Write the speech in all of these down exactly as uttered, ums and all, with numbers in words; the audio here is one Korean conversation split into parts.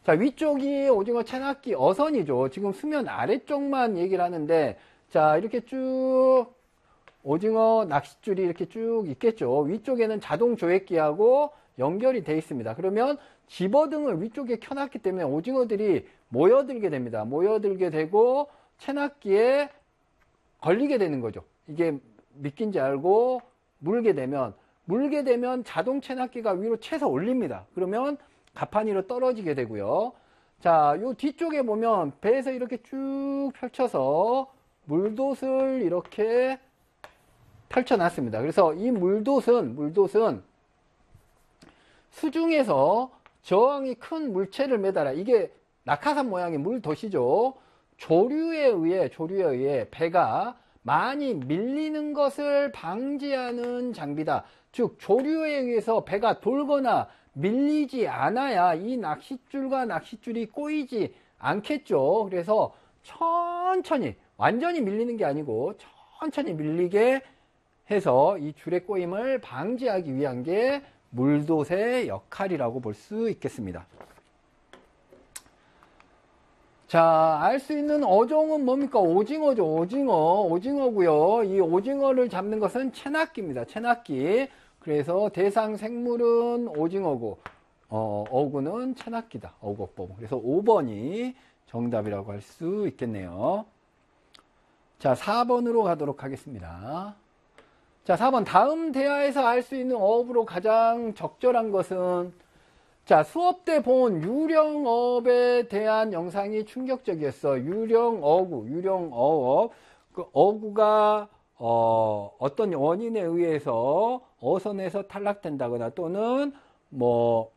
자, 위쪽이 오징어 채낚기 어선이죠. 지금 수면 아래쪽만 얘기를 하는데, 자, 이렇게 쭉 오징어 낚싯줄이 이렇게 쭉 있겠죠. 위쪽에는 자동 조획기하고 연결이 되어 있습니다. 그러면 집어등을 위쪽에 켜놨기 때문에 오징어들이 모여들게 됩니다. 모여들게 되고 채낚기에 걸리게 되는 거죠. 이게 미끼인지 알고 물게 되면 물게 되면 자동 채낚기가 위로 채서 올립니다. 그러면 가판 위로 떨어지게 되고요. 자, 요 뒤쪽에 보면 배에서 이렇게 쭉 펼쳐서 물돛을 이렇게 펼쳐놨습니다. 그래서 이 물돛은 물돛은 수중에서 저항이 큰 물체를 매달아, 이게 낙하산 모양의 물돛이죠. 조류에 의해 조류에 의해 배가 많이 밀리는 것을 방지하는 장비다. 즉 조류에 의해서 배가 돌거나 밀리지 않아야 이 낚싯줄과 낚싯줄이 꼬이지 않겠죠. 그래서 천천히, 완전히 밀리는 게 아니고 천천히 밀리게 해서 이 줄의 꼬임을 방지하기 위한 게 물돛의 역할이라고 볼 수 있겠습니다. 자, 알 수 있는 어종은 뭡니까? 오징어죠. 오징어, 오징어고요. 이 오징어를 잡는 것은 채낚기입니다. 채낚기. 그래서 대상 생물은 오징어고, 어, 어구는 채낚기다. 어구어법. 그래서 오 번이 정답이라고 할 수 있겠네요. 자, 사 번으로 가도록 하겠습니다. 자, 사 번. 다음 대화에서 알 수 있는 어업으로 가장 적절한 것은, 자, 수업 때 본 유령어업에 대한 영상이 충격적이었어. 유령어구, 유령어업. 그 어구가 어, 어떤 원인에 의해서 어선에서 탈락된다거나 또는 뭐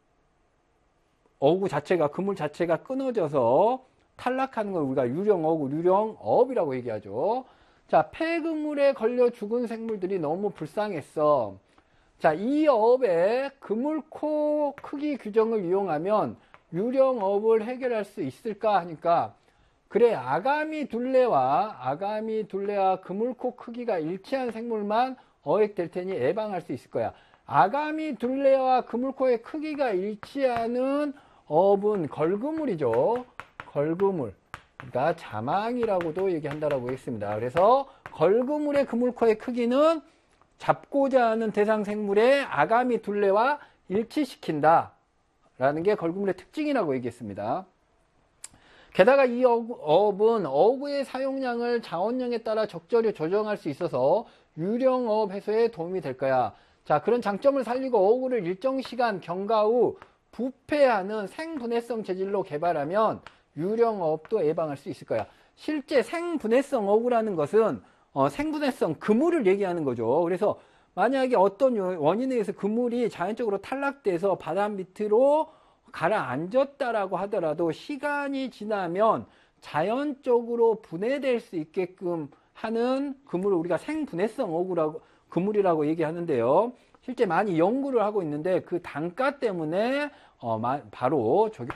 어구 자체가, 그물 자체가 끊어져서 탈락하는 걸 우리가 유령어구, 유령어업이라고 얘기하죠. 자, 폐그물에 걸려 죽은 생물들이 너무 불쌍했어. 자, 이 어업의 그물코 크기 규정을 이용하면 유령어업을 해결할 수 있을까 하니까, 그래, 아가미 둘레와 아가미 둘레와 그물코 크기가 일치한 생물만 어획될 테니 예방할 수 있을 거야. 아가미 둘레와 그물코의 크기가 일치하는 어업은 걸그물이죠. 걸그물. 그러니까 자망이라고도 얘기한다라고 했습니다. 그래서 걸그물의 그물코의 크기는 잡고자 하는 대상 생물의 아가미 둘레와 일치시킨다 라는 게 걸그물의 특징이라고 얘기했습니다. 게다가 이 어업은 어구의 사용량을 자원량에 따라 적절히 조정할 수 있어서 유령어업 해소에 도움이 될 거야. 자, 그런 장점을 살리고 어구를 일정 시간 경과 후 부패하는 생분해성 재질로 개발하면 유령어업도 예방할 수 있을 거야. 실제 생분해성 어구라는 것은 어, 생분해성 그물을 얘기하는 거죠. 그래서 만약에 어떤 원인에 의해서 그물이 자연적으로 탈락돼서 바다 밑으로 가라앉았다라고 하더라도 시간이 지나면 자연적으로 분해될 수 있게끔 하는 그물을 우리가 생분해성 어구라고, 그물이라고 얘기하는데요. 실제 많이 연구를 하고 있는데 그 단가 때문에 어, 바로 적용.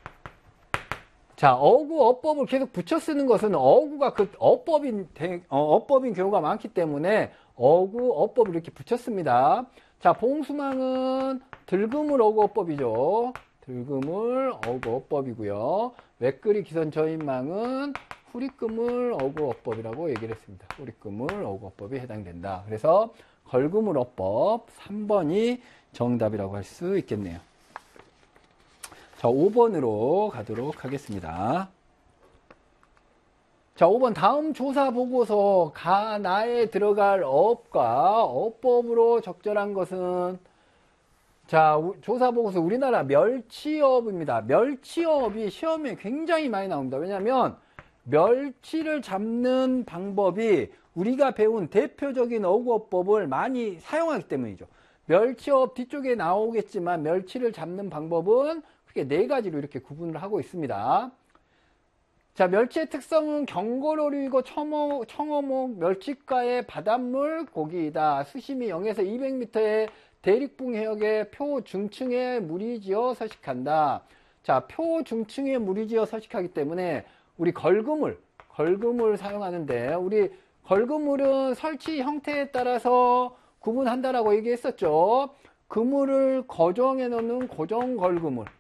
자, 어구 어법을 계속 붙여 쓰는 것은 어구가 그 어법인, 어, 어법인 경우가 많기 때문에 어구 어법을 이렇게 붙였습니다. 자, 봉수망은 들그물 어구 어법이죠. 들그물 어구 어법이고요. 외끄리 기선 저인망은 후리끄물 어구 어법이라고 얘기를 했습니다. 후리끄물 어구 어법이 해당된다. 그래서 걸그물 어법 삼 번이 정답이라고 할 수 있겠네요. 자, 오 번으로 가도록 하겠습니다. 자, 오 번. 다음 조사 보고서 가나에 들어갈 어업과 어법으로 적절한 것은, 자, 조사 보고서 우리나라 멸치어업입니다. 멸치어업이 시험에 굉장히 많이 나옵니다. 왜냐하면 멸치를 잡는 방법이 우리가 배운 대표적인 어구어법을 많이 사용하기 때문이죠. 멸치어업 뒤쪽에 나오겠지만 멸치를 잡는 방법은 크게 네 가지로 이렇게 구분을 하고 있습니다. 자, 멸치의 특성은 경고로류이고 청어, 청어목, 멸치과의 바닷물 고기이다. 수심이 영에서 이백 미터의 대륙붕 해역의 표중층에 무리지어 서식한다. 자, 표중층에 무리지어 서식하기 때문에 우리 걸그물, 걸그물 사용하는데, 우리 걸그물은 설치 형태에 따라서 구분한다라고 얘기했었죠. 그물을 고정해 놓는 고정 걸그물,